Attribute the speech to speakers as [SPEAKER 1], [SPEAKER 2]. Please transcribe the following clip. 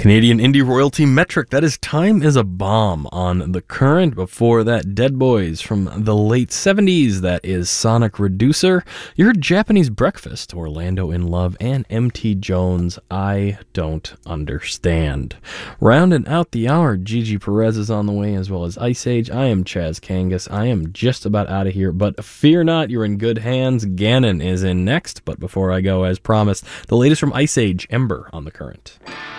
[SPEAKER 1] Canadian indie royalty metric, that is Time is a Bomb on The Current. Before that, Dead Boys from the late 70s, that is Sonic Reducer. You heard Japanese Breakfast, Orlando in Love, and MT Jones, I Don't Understand. Rounding out the hour, Gigi Perez is on the way, as well as Ice Age. I am Chaz Kangas. I am just about out of here, but fear not, you're in good hands. Gannon is in next, but before I go, as promised, the latest from Ice Age, Ember on The Current.